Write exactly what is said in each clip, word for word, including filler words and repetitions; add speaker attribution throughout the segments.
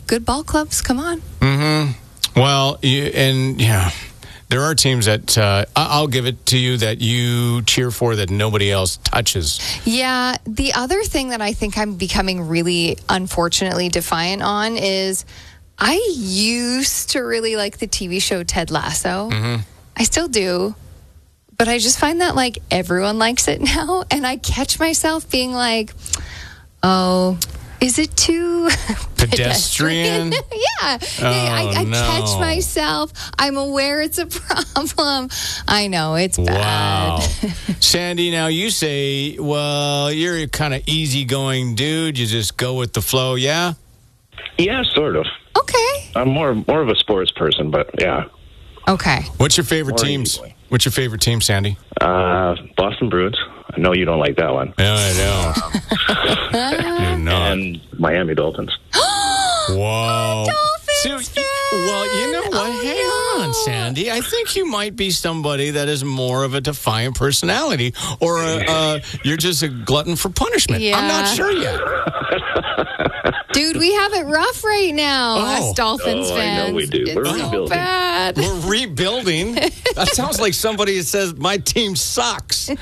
Speaker 1: good ball clubs. Come on.
Speaker 2: Mm-hmm. Well, you, and yeah, there are teams that uh, I'll give it to you that you cheer for that nobody else touches.
Speaker 1: Yeah. The other thing that I think I'm becoming really, unfortunately, defiant on is I used to really like the T V show Ted Lasso.
Speaker 2: Mm-hmm.
Speaker 1: I still do. But I just find that, like, everyone likes it now. And I catch myself being like, oh, is it too
Speaker 2: pedestrian?
Speaker 1: pedestrian? yeah.
Speaker 2: Oh,
Speaker 1: I, I
Speaker 2: no.
Speaker 1: catch myself. I'm aware it's a problem. I know, it's
Speaker 2: Wow.
Speaker 1: bad.
Speaker 2: Sandy, now you say, well, you're a kind of easygoing dude. You just go with the flow, yeah?
Speaker 3: Yeah, sort of.
Speaker 1: Okay.
Speaker 3: I'm more more of a sports person, but yeah.
Speaker 1: Okay.
Speaker 2: What's your favorite
Speaker 3: More
Speaker 2: teams?
Speaker 3: easily.
Speaker 2: What's your favorite team, Sandy?
Speaker 3: Uh, Boston Bruins. I know you don't like that one.
Speaker 2: No, I don't. Do not.
Speaker 3: And Miami Dolphins.
Speaker 2: Whoa.
Speaker 1: Dolphins
Speaker 2: So,
Speaker 1: fan.
Speaker 2: well, you know what?
Speaker 1: Oh,
Speaker 2: Hang
Speaker 1: no.
Speaker 2: on, Sandy. I think you might be somebody that is more of a defiant personality, or a, uh, you're just a glutton for punishment. I'm not
Speaker 1: Yeah.
Speaker 2: sure yet.
Speaker 1: Dude, we have it rough right now,
Speaker 2: Oh.
Speaker 1: us Dolphins
Speaker 3: Oh, I
Speaker 1: fans.
Speaker 3: know we do.
Speaker 1: It's
Speaker 3: We're
Speaker 1: so
Speaker 3: rebuilding.
Speaker 1: bad.
Speaker 2: We're rebuilding. That sounds like somebody that says my team sucks.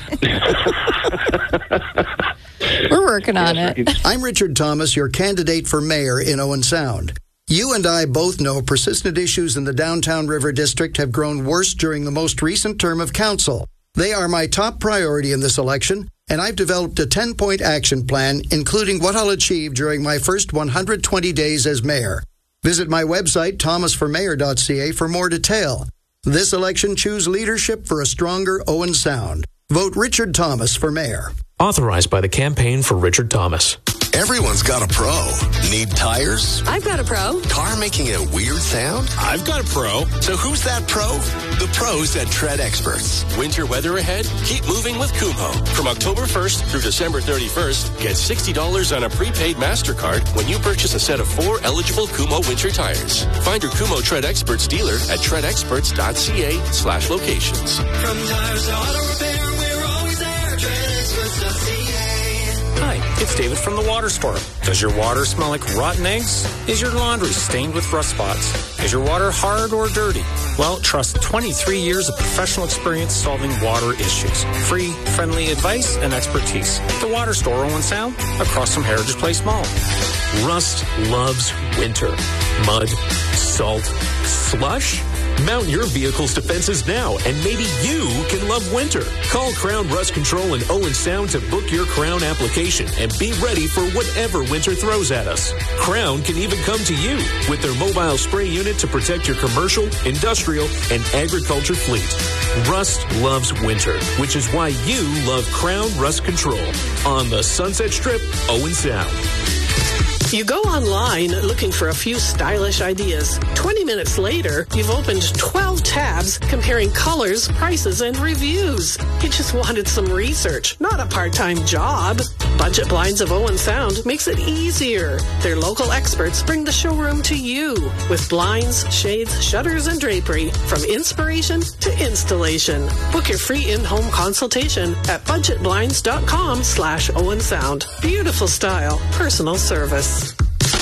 Speaker 1: We're working on it.
Speaker 4: I'm Richard Thomas, your candidate for mayor in Owen Sound. You and I both know persistent issues in the downtown River District have grown worse during the most recent term of council. They are my top priority in this election, and I've developed a ten-point action plan, including what I'll achieve during my first one hundred twenty days as mayor. Visit my website, thomas for mayor dot c a, for more detail. This election, choose leadership for a stronger Owen Sound. Vote Richard Thomas for mayor.
Speaker 5: Authorized by the Campaign for Richard Thomas.
Speaker 6: Everyone's got a pro. Need tires?
Speaker 7: I've got a pro.
Speaker 6: Car making a weird sound? I've got a pro. So who's that pro? The pros at Tread Experts.
Speaker 8: Winter weather ahead? Keep moving with Kumho. From October first through December thirty-first, get sixty dollars on a prepaid MasterCard when you purchase a set of four eligible Kumho winter tires. Find your Kumho Tread Experts dealer at tread experts dot c a slash locations.
Speaker 9: From tires to auto repair, we're always there. tread experts dot c a.
Speaker 5: Hi, it's David from the Water Store. Does your water smell like rotten eggs? Is your laundry stained with rust spots? Is your water hard or dirty? Well, trust twenty-three years of professional experience solving water issues. Free, friendly advice and expertise. The Water Store, Owen Sound, across from Heritage Place Mall. Rust loves winter. Mud, salt, slush. Mount your vehicle's defenses now, and maybe you can love winter. Call Crown Rust Control in Owen Sound to book your Crown application and be ready for whatever winter throws at us. Crown can even come to you with their mobile spray unit to protect your commercial, industrial, and agriculture fleet. Rust loves winter, which is why you love Crown Rust Control on the Sunset Strip, Owen Sound.
Speaker 7: You go online looking for a few stylish ideas. twenty minutes later, you've opened twelve tabs comparing colors, prices, and reviews. You just wanted some research, not a part-time job. Budget Blinds of Owen Sound makes it easier. Their local experts bring the showroom to you with blinds, shades, shutters, and drapery from inspiration to installation. Book your free in-home consultation at budget blinds dot com slash Owen Sound. Beautiful style, personal service.